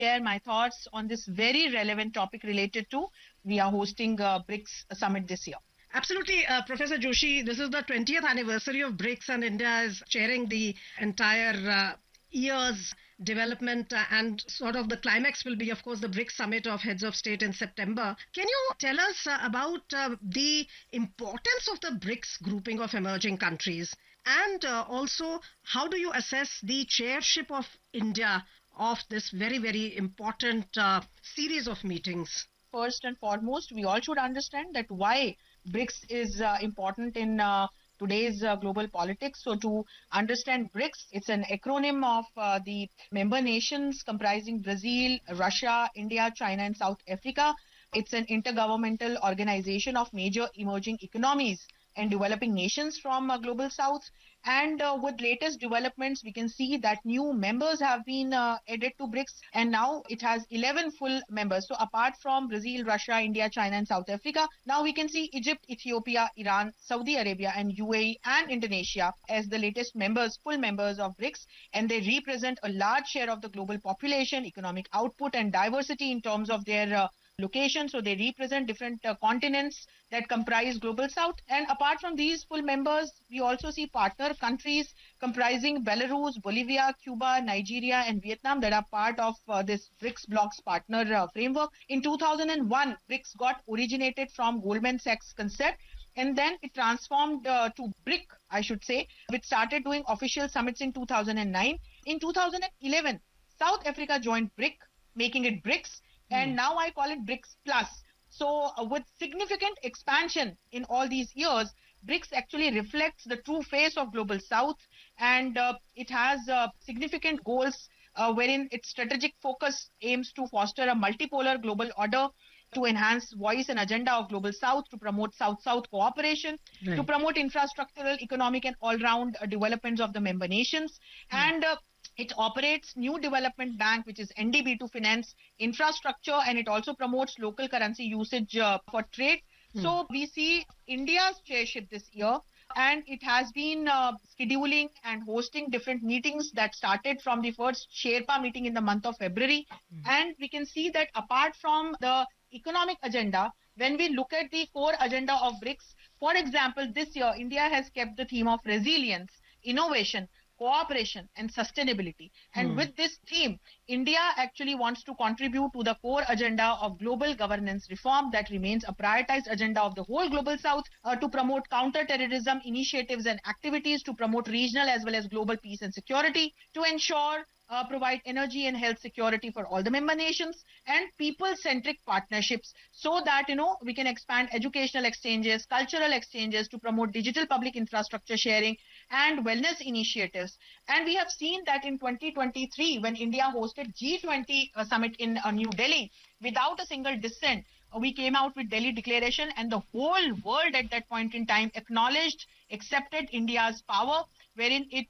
share my thoughts on this very relevant topic related to we are hosting BRICS summit this year. Absolutely, Professor Joshi. This is the 20th anniversary of BRICS, and India is chairing the entire year's development, and sort of the climax will be, of course, the BRICS summit of heads of state in September. Can you tell us about the importance of the BRICS grouping of emerging countries, and also how do you assess the chairship of India of this very, very important series of meetings? First and foremost, we all should understand that why BRICS is important in today's global politics. So to understand BRICS, it's an acronym of the member nations comprising Brazil, Russia, India, China, and South Africa. It's an intergovernmental organization of major emerging economies and developing nations from global south. And with latest developments, we can see that new members have been added to BRICS, and now it has 11 full members. So apart from Brazil, Russia, India, China, and South Africa, now we can see Egypt, Ethiopia, Iran, Saudi Arabia, and UAE and Indonesia as the latest members, full members of BRICS, and they represent a large share of the global population, economic output, and diversity in terms of their location. So they represent different continents that comprise global south. And apart from these full members, we also see partner countries comprising Belarus, Bolivia, Cuba, Nigeria, and Vietnam that are part of this BRICS bloc's partner framework. In 2001, BRICS got originated from Goldman Sachs concept, and then it transformed to BRIC, I should say, which started doing official summits in 2009. In 2011, South Africa joined BRIC, making it BRICS. And now I call it BRICS Plus. So with significant expansion in all these years, BRICS actually reflects the true face of Global South, and it has significant goals wherein its strategic focus aims to foster a multipolar global order, to enhance voice and agenda of Global South, to promote South-South cooperation, to promote infrastructural, economic, and all-round developments of the member nations. And it operates New Development Bank, which is NDB, to finance infrastructure, and it also promotes local currency usage for trade. So we see India's chairship this year, and it has been scheduling and hosting different meetings that started from the first Sherpa meeting in the month of February. And we can see that apart from the economic agenda, when we look at the core agenda of BRICS, for example, this year India has kept the theme of resilience, innovation, cooperation, and sustainability. And with this theme, India actually wants to contribute to the core agenda of global governance reform that remains a prioritized agenda of the whole Global South, to promote counter-terrorism initiatives and activities, to promote regional as well as global peace and security, to ensure provide energy and health security for all the member nations, and people-centric partnerships, so that we can expand educational exchanges, cultural exchanges, to promote digital public infrastructure sharing and wellness initiatives. And we have seen that in 2023, when India hosted G20 summit in New Delhi, without a single dissent, we came out with Delhi Declaration, and the whole world at that point in time acknowledged, accepted India's power, wherein it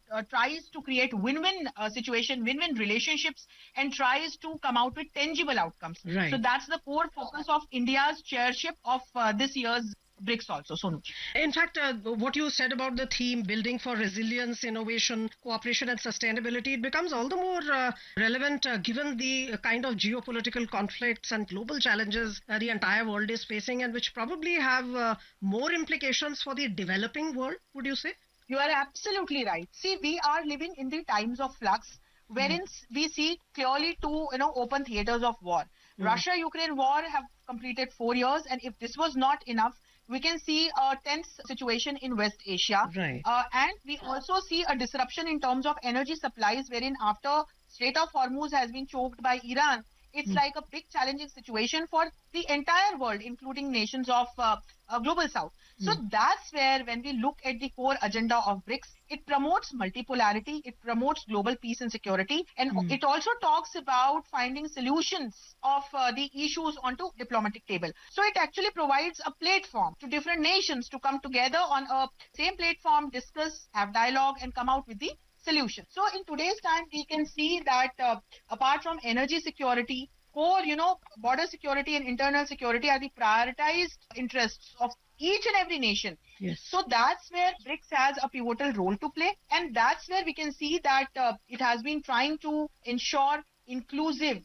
tries to create win-win situation, win-win relationships, and tries to come out with tangible outcomes. Right. So that's the core focus of India's chairship of this year's BRICS also, Sonu. In fact, what you said about the theme, building for resilience, innovation, cooperation and sustainability, it becomes all the more relevant given the kind of geopolitical conflicts and global challenges the entire world is facing, and which probably have more implications for the developing world, would you say? You are absolutely right. See, we are living in the times of flux, wherein we see clearly two open theaters of war. Russia-Ukraine war have completed 4 years, and if this was not enough, we can see a tense situation in West Asia. Right. And we also see a disruption in terms of energy supplies, wherein after Strait of Hormuz has been choked by Iran, it's like a big challenging situation for the entire world, including nations of Global South. So that's where, when we look at the core agenda of BRICS, it promotes multipolarity, it promotes global peace and security, and it also talks about finding solutions of the issues onto diplomatic table. So it actually provides a platform to different nations to come together on a same platform, discuss, have dialogue, and come out with the solution. So in today's time, we can see that apart from energy security, core, border security and internal security are the prioritized interests of each and every nation. Yes. So that's where BRICS has a pivotal role to play, and that's where we can see that it has been trying to ensure inclusive